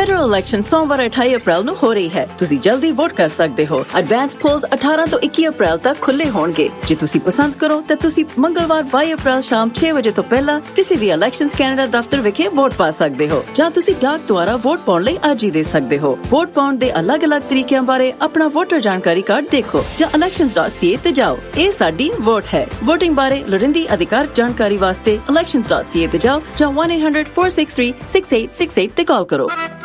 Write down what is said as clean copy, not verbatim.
Federal election ਸੋਮਵਾਰ 28 ਅਪ੍ਰੈਲ ਨੂੰ ਹੋ ਰਹੀ ਹੈ। ਤੁਸੀਂ ਜਲਦੀ ਵੋਟ ਕਰ ਸਕਦੇ ਹੋ। ਐਡਵਾਂਸ ਪੋਲਸ 18 ਤੋਂ 21 ਅਪ੍ਰੈਲ ਤੱਕ ਖੁੱਲੇ ਹੋਣਗੇ। ਜੇ ਤੁਸੀਂ ਪਸੰਦ ਕਰੋ ਤਾਂ ਤੁਸੀਂ ਮੰਗਲਵਾਰ 22 ਅਪ੍ਰੈਲ ਸ਼ਾਮ 6 ਵਜੇ ਤੋਂ ਪਹਿਲਾਂ ਕਿਸੇ ਵੀ ਇਲੈਕਸ਼ਨਜ਼ ਕੈਨੇਡਾ ਦਫ਼ਤਰ ਵਿਖੇ ਵੋਟ ਪਾ ਸਕਦੇ ਹੋ, ਜਾਂ ਤੁਸੀਂ ਡਾਕ ਦੁਆਰਾ ਵੋਟ ਪਾਉਣ ਲਈ ਅਰਜ਼ੀ ਦੇ ਸਕਦੇ ਹੋ। ਵੋਟ ਪਾਉਣ ਦੇ ਅਲੱਗ-ਅਲੱਗ ਤਰੀਕਿਆਂ ਬਾਰੇ ਆਪਣਾ ਵੋਟਰ ਜਾਣਕਾਰੀ ਕਾਰਡ ਦੇਖੋ ਜਾਂ elections.ca ਤੇ ਜਾਓ। ਇਹ ਸਾਡੀ ਵੋਟ ਹੈ। ਵੋਟਿੰਗ ਬਾਰੇ ਲੋੜੀਂਦੀ ਅਧਿਕਾਰ ਜਾਣਕਾਰੀ ਵਾਸਤੇ elections.ca ਤੇ ਜਾਓ ਜਾਂ 1-800-463-6868 ਤੇ ਕਾਲ ਕਰੋ।